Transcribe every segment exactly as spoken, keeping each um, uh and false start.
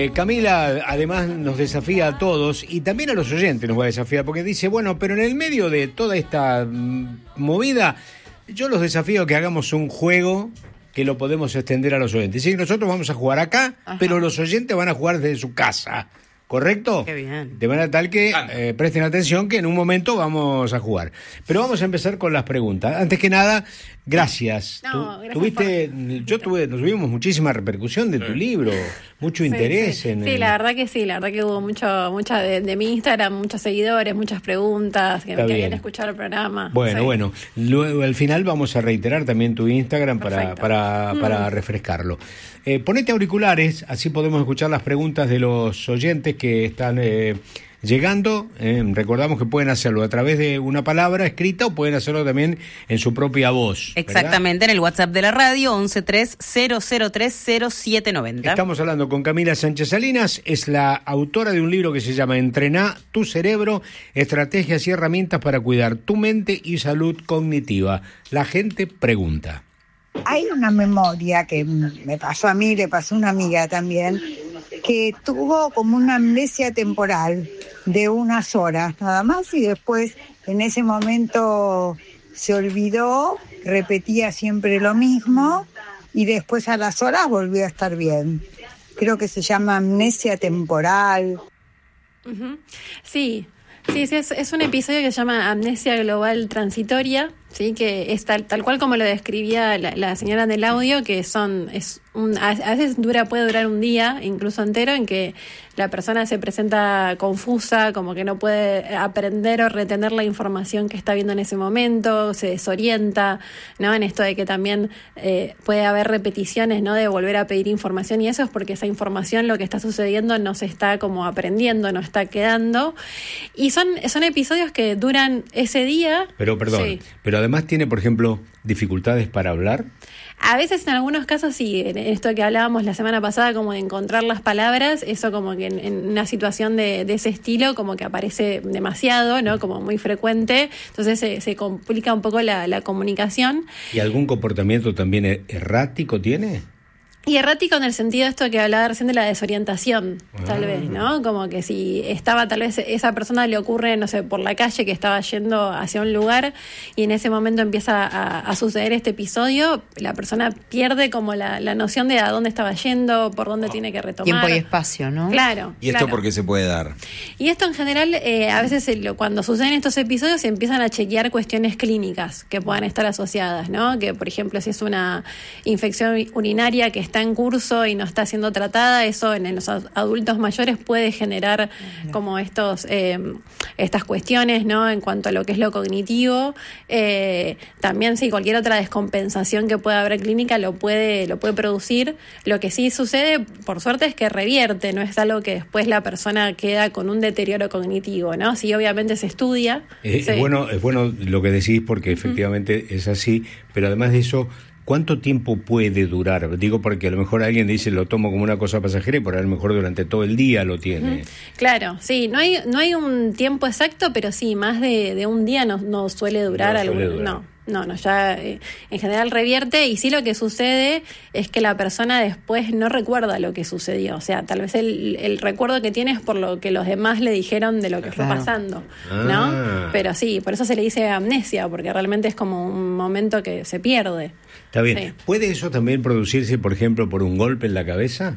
Eh, Camila además nos desafía a todos y también a los oyentes nos va a desafiar porque dice, bueno, pero en el medio de toda esta mm, movida, yo los desafío a que hagamos un juego que lo podemos extender a los oyentes. Sí, nosotros vamos a jugar acá, Ajá. pero los oyentes van a jugar desde su casa. ¿Correcto? Qué bien. De manera tal que eh, presten atención que en un momento vamos a jugar. Pero vamos a empezar con las preguntas. Antes que nada, gracias. No, Tú, gracias tuviste, por... yo tuve, nos tuvimos muchísima repercusión de tu sí. libro, mucho sí, interés. Sí, en sí el... la verdad que sí, la verdad que hubo mucho, mucha de, de mi Instagram, muchos seguidores, muchas preguntas, que, que habían escuchado el programa. Bueno, sí. bueno, luego al final vamos a reiterar también tu Instagram para, para, para mm. refrescarlo. Eh, ponete auriculares, así podemos escuchar las preguntas de los oyentes que están eh, llegando. Eh, recordamos que pueden hacerlo a través de una palabra escrita o pueden hacerlo también en su propia voz. Exactamente, ¿verdad? En el WhatsApp de la radio, once tres cero cero tres cero siete noventa. Estamos hablando con Camila Sánchez Salinas, es la autora de un libro que se llama Entrená tu cerebro, estrategias y herramientas para cuidar tu mente y salud cognitiva. La gente pregunta. Hay una memoria que me pasó a mí, le pasó a una amiga también, que tuvo como una amnesia temporal de unas horas nada más y después en ese momento se olvidó, repetía siempre lo mismo y después a las horas volvió a estar bien. Creo que se llama amnesia temporal. Uh-huh. Sí, sí, sí es, es un episodio que se llama amnesia global transitoria. Sí, que es tal, tal cual como lo describía la, la señora del audio, que son es un, a, a veces dura puede durar un día, incluso entero, en que la persona se presenta confusa, como que no puede aprender o retener la información que está viendo en ese momento, se desorienta, ¿no? En esto de que también eh, puede haber repeticiones, ¿no? De volver a pedir información y eso es porque esa información, lo que está sucediendo, no se está como aprendiendo, no está quedando. Y son, son episodios que duran ese día. Pero perdón, sí. pero además tiene, por ejemplo, dificultades para hablar. A veces en algunos casos sí, en esto que hablábamos la semana pasada, como de encontrar las palabras, eso como que en, en una situación de, de ese estilo como que aparece demasiado, ¿no? Como muy frecuente, entonces se, se complica un poco la, la comunicación. ¿Y algún comportamiento también errático tiene? Y errático en el sentido de esto que hablaba recién de la desorientación, ah. tal vez, ¿no? Como que si estaba, tal vez esa persona le ocurre, no sé, por la calle que estaba yendo hacia un lugar y en ese momento empieza a, a suceder este episodio, la persona pierde como la, la noción de a dónde estaba yendo, por dónde oh. tiene que retomar. Tiempo y espacio, ¿no? Claro. ¿Y esto claro. por qué se puede dar? Y esto en general, eh, a veces eh, cuando suceden estos episodios se empiezan a chequear cuestiones clínicas que puedan estar asociadas, ¿no? Que, por ejemplo, si es una infección urinaria que está en curso y no está siendo tratada, eso en los adultos mayores puede generar como estos eh, estas cuestiones, ¿no? En cuanto a lo que es lo cognitivo. Eh, también sí, cualquier otra descompensación que pueda haber clínica lo puede, lo puede producir. Lo que sí sucede, por suerte, es que revierte, no es algo que después la persona queda con un deterioro cognitivo, ¿no? Sí, obviamente se estudia. Es, sí. es bueno, es bueno lo que decís porque efectivamente uh-huh. es así, pero además de eso, ¿cuánto tiempo puede durar? Digo porque a lo mejor alguien dice lo tomo como una cosa pasajera y por a lo mejor durante todo el día lo tiene. Claro, sí, no hay no hay un tiempo exacto, pero sí, más de, de un día no, no suele durar. No, suele algún, durar. no, no, no, ya eh, en general revierte y sí lo que sucede es que la persona después no recuerda lo que sucedió. O sea, tal vez el, el recuerdo que tiene es por lo que los demás le dijeron de lo que claro. fue pasando, ¿no? Ah. Pero sí, por eso se le dice amnesia, porque realmente es como un momento que se pierde. Está bien. Sí. ¿Puede eso también producirse, por ejemplo, por un golpe en la cabeza?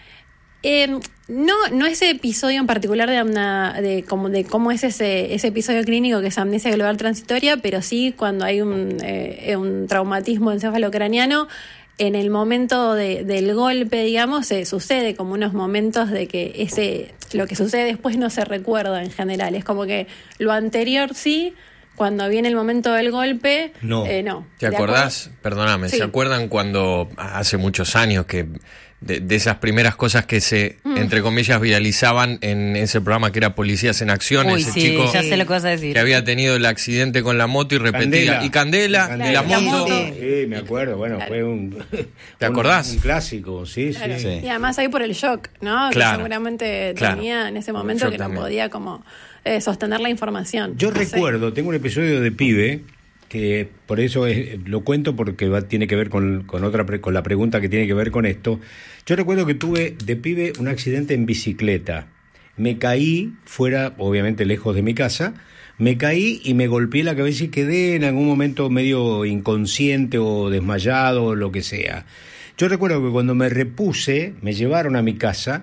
Eh, no, no ese episodio en particular de, amna, de, como, de cómo es ese, ese episodio clínico que es amnesia global transitoria, pero sí cuando hay un, eh, un traumatismo encefalocraniano, en el momento de, del golpe, digamos, se sucede como unos momentos de que ese lo que sucede después no se recuerda en general. Es como que lo anterior sí, cuando viene el momento del golpe, no. Eh, no. ¿Te acordás? Perdóname, sí. ¿se acuerdan cuando hace muchos años que de, de esas primeras cosas que se, mm. entre comillas, viralizaban en ese programa que era Policías en Acción? Uy, ese sí, chico ya sé lo que vas a decir. Que había tenido el accidente con la moto y repetía. Candela. Y Candela, Candela. y la Claro, moto. la moto. Sí, me acuerdo, bueno, claro. fue un... ¿Te acordás? Un, un clásico, sí, Claro. sí. Sí. Y además ahí por el shock, ¿no? Claro. Que seguramente Claro. tenía en ese momento Yo que también. no podía como eh, sostener la información. Yo Sí. recuerdo, tengo un episodio de pibe que por eso es, lo cuento porque va, tiene que ver con, con otra pre, con la pregunta que tiene que ver con esto. Yo recuerdo que tuve de pibe un accidente en bicicleta. Me caí fuera, obviamente lejos de mi casa, me caí y me golpeé la cabeza y quedé en algún momento medio inconsciente o desmayado o lo que sea. Yo recuerdo que cuando me repuse, me llevaron a mi casa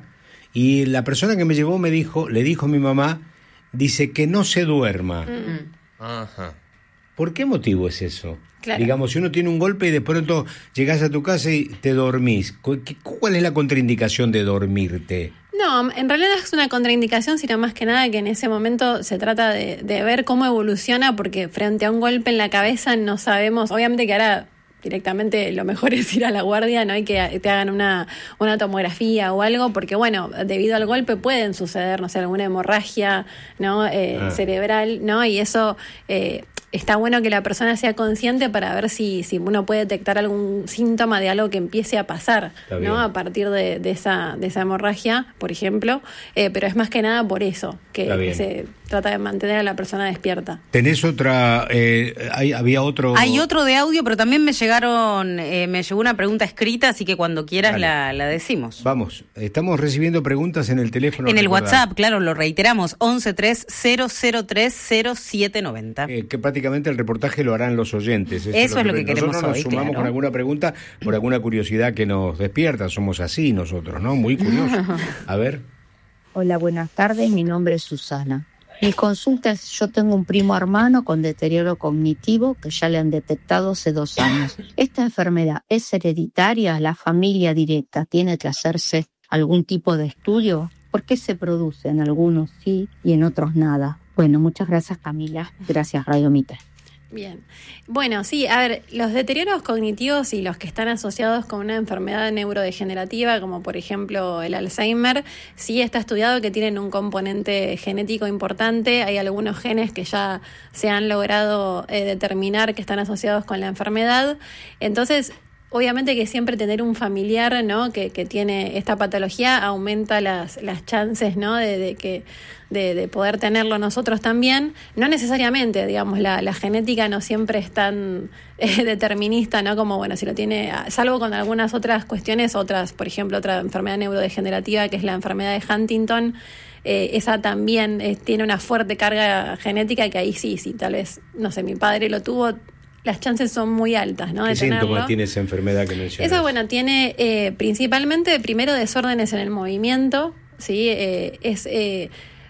y la persona que me llevó me dijo, le dijo a mi mamá, dice que no se duerma. Mm. Ajá. ¿Por qué motivo es eso? Claro. Digamos, si uno tiene un golpe y de pronto llegás a tu casa y te dormís, ¿cuál es la contraindicación de dormirte? No, en realidad no es una contraindicación, sino más que nada que en ese momento se trata de, de ver cómo evoluciona, porque frente a un golpe en la cabeza no sabemos, obviamente que ahora directamente lo mejor es ir a la guardia, no hay que te hagan una, una tomografía o algo, porque bueno, debido al golpe pueden suceder, no sé, alguna hemorragia, ¿no? Eh, ah. cerebral, ¿no? Y eso eh, está bueno que la persona sea consciente para ver si, si uno puede detectar algún síntoma de algo que empiece a pasar, ¿no? A partir de, de esa de esa hemorragia, por ejemplo, eh, pero es más que nada por eso que, que se trata de mantener a la persona despierta. ¿Tenés otra? Eh, hay, había otro. Hay otro de audio, pero también me llegaron, eh, me llegó una pregunta escrita, así que cuando quieras la, la decimos. Vamos, estamos recibiendo preguntas en el teléfono. En el recordar. WhatsApp, claro, lo reiteramos, once tres cero cero tres cero siete noventa. Eh, que prácticamente el reportaje lo harán los oyentes. Eso, Eso es lo que, lo que queremos nosotros hoy, nos sumamos claro. con alguna pregunta, por alguna curiosidad que nos despierta. Somos así nosotros, ¿no? Muy curiosos. A ver. Hola, buenas tardes. Mi nombre es Susana. Mi consulta es, yo tengo un primo hermano con deterioro cognitivo que ya le han detectado hace dos años. ¿Esta enfermedad es hereditaria? ¿La familia directa tiene que hacerse algún tipo de estudio? ¿Por qué se produce? En algunos sí y en otros nada. Bueno, muchas gracias, Camila. Gracias, Radio Mita. Bien. Bueno, sí, a ver, los deterioros cognitivos y los que están asociados con una enfermedad neurodegenerativa, como por ejemplo el Alzheimer, sí está estudiado que tienen un componente genético importante. Hay algunos genes que ya se han logrado eh, determinar que están asociados con la enfermedad. Entonces, obviamente que siempre tener un familiar, ¿no?, que, que tiene esta patología aumenta las, las chances, ¿no?, de, de que de, de poder tenerlo nosotros también. No necesariamente, digamos, la, la genética no siempre es tan eh, determinista, ¿no?, como, bueno, si lo tiene, salvo con algunas otras cuestiones, otras, por ejemplo, otra enfermedad neurodegenerativa que es la enfermedad de Huntington. Eh, esa también eh, tiene una fuerte carga genética que ahí sí, sí, tal vez, no sé, mi padre lo tuvo. Las chances son muy altas, ¿no? ¿Qué de tenerlo. síntomas tiene esa enfermedad que mencionas? Eso, bueno, tiene eh, principalmente, primero, desórdenes en el movimiento, ¿sí? Eh, es... Eh,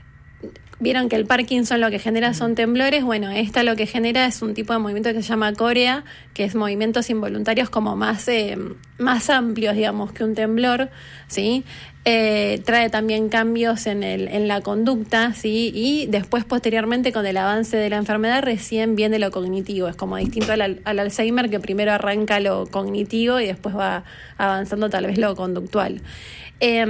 Vieron que el Parkinson lo que genera son temblores. Bueno, esta lo que genera es un tipo de movimiento que se llama corea, que es movimientos involuntarios como más, eh, más amplios, digamos, que un temblor, ¿sí? Eh, trae también cambios en, el, en la conducta, ¿sí? Y después, posteriormente, con el avance de la enfermedad, recién viene lo cognitivo. Es como distinto al, al Alzheimer, que primero arranca lo cognitivo y después va avanzando tal vez lo conductual. Eh,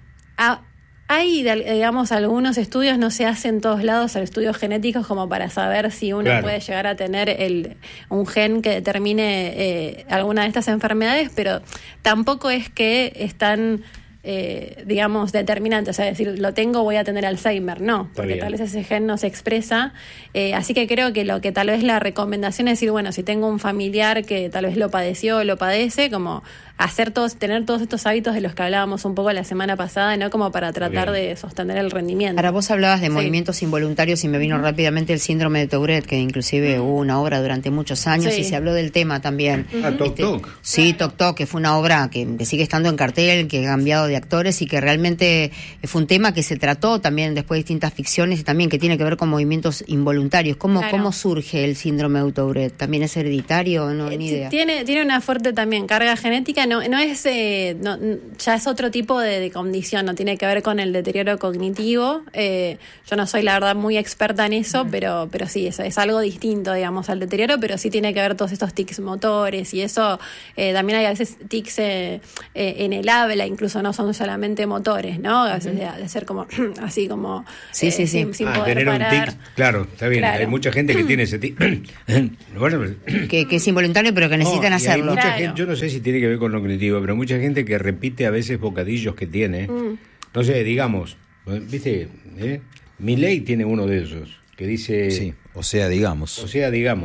a, Hay, digamos, algunos estudios, no se hacen en todos lados, estudios genéticos como para saber si uno claro. puede llegar a tener el, un gen que determine eh, alguna de estas enfermedades, pero tampoco es que están, eh, digamos, determinantes. O sea, decir, lo tengo, voy a tener Alzheimer. No, Está porque bien. tal vez ese gen no se expresa. Eh, así que creo que lo que tal vez la recomendación es decir, bueno, si tengo un familiar que tal vez lo padeció o lo padece, como hacer todos, tener todos estos hábitos de los que hablábamos un poco la semana pasada, ¿no? Como para tratar de sostener el rendimiento. Ahora, vos hablabas de sí. movimientos involuntarios y me vino uh-huh. rápidamente el síndrome de Tourette, que inclusive uh-huh. hubo una obra durante muchos años sí. y se habló del tema también. Uh-huh. Ah, Toc Toc. Este, sí, Toc Toc, que fue una obra que, que sigue estando en cartel, que ha cambiado de actores y que realmente fue un tema que se trató también después de distintas ficciones y también que tiene que ver con movimientos involuntarios. ¿Cómo, claro. ¿cómo surge el síndrome de Tourette? ¿También es hereditario? No, ni idea. Tiene, tiene una fuerte también carga genética, no, no es... Eh, No, ya es otro tipo de, de condición, no tiene que ver con el deterioro cognitivo. Eh, yo no soy, la verdad, muy experta en eso, mm. pero pero sí, es, es algo distinto, digamos, al deterioro, pero sí tiene que ver todos estos tics motores y eso. Eh, también hay a veces tics eh, eh, en el habla, incluso no son solamente motores, ¿no? A veces mm. de, de ser como así como sí, eh, sí, sí. sin, sin ah, poder tener parar. un tic, claro, está bien. Claro. Hay mucha gente que tiene ese tic. bueno, que, que es involuntario, pero que necesitan no, hacerlo. Mucha claro. gente, yo no sé si tiene que ver con lo cognitivo, pero mucha gente que repite a veces bocadillos que tiene. Mm. No sé, digamos, ¿viste? ¿Eh? Milei tiene uno de esos que dice... Sí, o sea, digamos. O sea, digamos.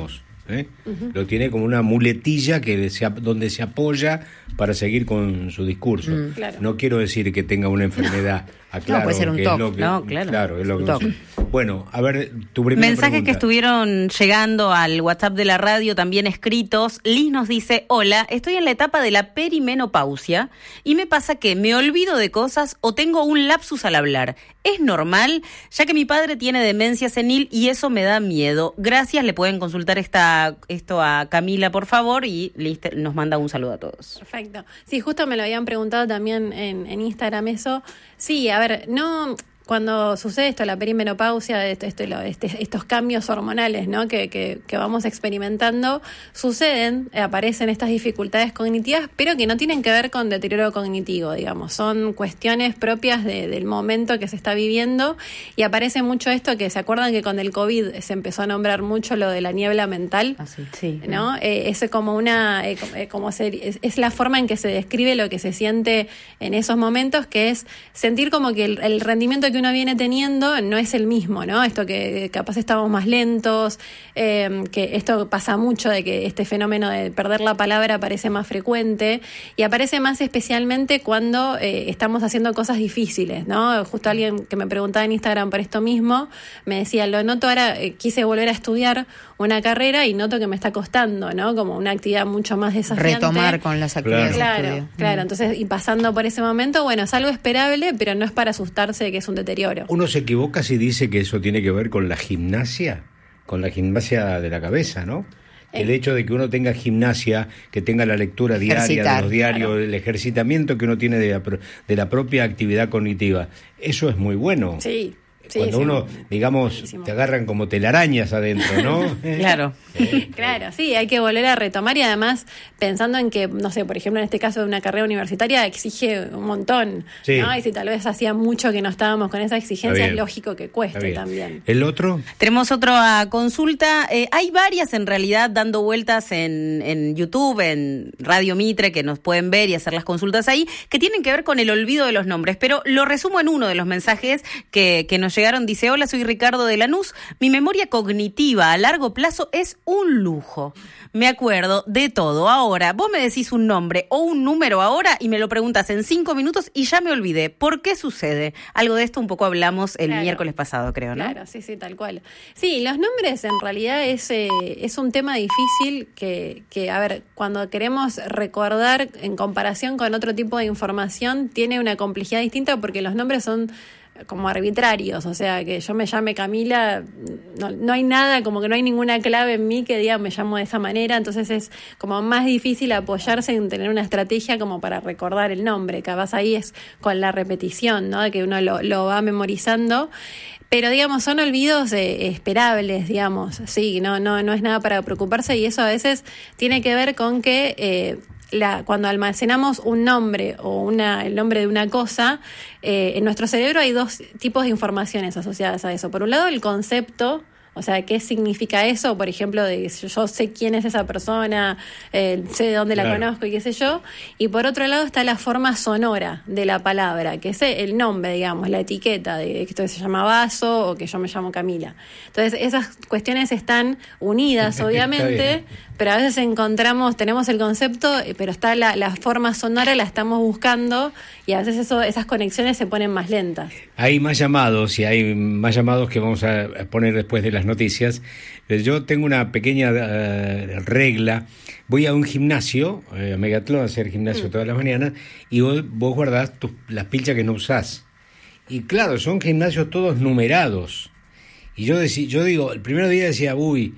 ¿eh? Uh-huh. Lo tiene como una muletilla que se, donde se apoya para seguir con su discurso. Mm, claro. No quiero decir que tenga una enfermedad. Aclaro, no, puede ser un T O C. Es que, no, claro. Claro, es lo que bueno, a ver, tu primera Mensajes pregunta. que estuvieron llegando al WhatsApp de la radio, también escritos. Liz nos dice, hola, estoy en la etapa de la perimenopausia y me pasa que me olvido de cosas o tengo un lapsus al hablar. ¿Es normal? Ya que mi padre tiene demencia senil y eso me da miedo. Gracias, le pueden consultar esta, esto a Camila, por favor, y Liz nos manda un saludo a todos. Perfecto. Sí, justo me lo habían preguntado también en, en Instagram eso. Sí, a ver, no... Cuando sucede esto, la perimenopausia, esto, esto, este, estos cambios hormonales, ¿no? que, que, que vamos experimentando, suceden, eh, aparecen estas dificultades cognitivas, pero que no tienen que ver con deterioro cognitivo, digamos. Son cuestiones propias de, del momento que se está viviendo y aparece mucho esto que se acuerdan que con el COVID se empezó a nombrar mucho lo de la niebla mental, ah, sí, sí. ¿no? Eh, es como una, eh, como se, es, es la forma en que se describe lo que se siente en esos momentos, que es sentir como que el, el rendimiento que uno viene teniendo no es el mismo, ¿no? Esto que capaz estamos más lentos, eh, que esto pasa mucho de que este fenómeno de perder la palabra parece más frecuente y aparece más especialmente cuando eh, estamos haciendo cosas difíciles, ¿no? Justo alguien que me preguntaba en Instagram por esto mismo me decía, lo noto ahora, eh, quise volver a estudiar una carrera y noto que me está costando, ¿no? Como una actividad mucho más desafiante. Retomar con las actividades claro. de Claro, estudio. claro. Entonces, y pasando por ese momento, bueno, es algo esperable, pero no es para asustarse de que es un deterioro. Uno se equivoca si dice que eso tiene que ver con la gimnasia, con la gimnasia de la cabeza, ¿no? Eh. El hecho de que uno tenga gimnasia, que tenga la lectura diaria Ejercitar, de los diarios, claro. el ejercitamiento que uno tiene de la, de la propia actividad cognitiva, eso es muy bueno. Sí. Sí, Cuando sí, uno, digamos, buenísimo. Te agarran como telarañas adentro, ¿no? Claro. Claro, sí, hay que volver a retomar y además pensando en que, no sé, por ejemplo, en este caso de una carrera universitaria exige un montón, sí. ¿no? Y si tal vez hacía mucho que no estábamos con esa exigencia, es lógico que cueste también. ¿El otro? Tenemos otro a consulta. Eh, hay varias en realidad dando vueltas en, en YouTube, en Radio Mitre, que nos pueden ver y hacer las consultas ahí, que tienen que ver con el olvido de los nombres, pero lo resumo en uno de los mensajes que, que nos llegaron. Dice, hola, soy Ricardo de Lanús. Mi memoria cognitiva a largo plazo es un lujo. Me acuerdo de todo. Ahora, vos me decís un nombre o un número ahora y me lo preguntas en cinco minutos y ya me olvidé. ¿Por qué sucede? Algo de esto un poco hablamos el claro. miércoles pasado, creo, ¿no? Claro, sí, sí, tal cual. Sí, los nombres en realidad es, eh, es un tema difícil que, que, a ver, cuando queremos recordar en comparación con otro tipo de información, tiene una complejidad distinta porque los nombres son como arbitrarios, o sea, que yo me llame Camila, no, no hay nada, como que no hay ninguna clave en mí que diga me llamo de esa manera, entonces es como más difícil apoyarse en tener una estrategia como para recordar el nombre, capaz ahí es con la repetición, ¿no? De que uno lo, lo va memorizando. Pero, digamos, son olvidos eh, esperables, digamos, sí, no, no, no es nada para preocuparse y eso a veces tiene que ver con que eh, La, cuando almacenamos un nombre o una, el nombre de una cosa, eh, en nuestro cerebro hay dos tipos de informaciones asociadas a eso. Por un lado, el concepto, o sea, ¿qué significa eso? Por ejemplo, de yo sé quién es esa persona, eh, sé de dónde claro. la conozco y qué sé yo. Y por otro lado está la forma sonora de la palabra, que es el nombre, digamos, la etiqueta de que esto se llama Vaso o que yo me llamo Camila. Entonces, esas cuestiones están unidas, obviamente, pero a veces encontramos, tenemos el concepto, pero está la, la forma sonora, la estamos buscando y a veces eso, esas conexiones se ponen más lentas. Hay más llamados y hay más llamados que vamos a poner después de las noticias. Yo tengo una pequeña uh, regla. Voy a un gimnasio, eh, a Megatlón, a hacer gimnasio mm. todas las mañanas, y vos, vos guardás tus, las pilchas que no usás. Y claro, son gimnasios todos numerados. Y yo, decí, yo digo, el primer día decía, uy,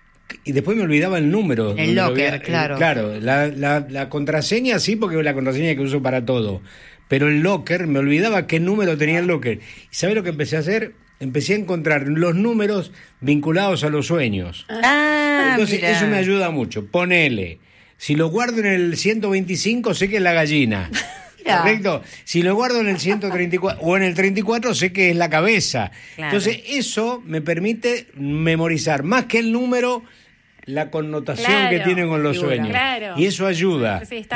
y después me olvidaba el número. El locker, había, claro. Eh, claro, la, la, la contraseña sí, porque es la contraseña que uso para todo. Pero el locker, me olvidaba qué número tenía el locker. ¿Y sabés lo que empecé a hacer? Empecé a encontrar los números vinculados a los sueños. Ah, Entonces, mirá. eso me ayuda mucho. Ponele, si lo guardo en el ciento veinticinco, sé que es la gallina. ¿Correcto? Si lo guardo en el ciento treinta y cuatro o en el treinta y cuatro, sé que es la cabeza. Claro. Entonces, eso me permite memorizar más que el número, la connotación claro, que tienen con los figura. Sueños. Claro. Y eso ayuda. Sí, está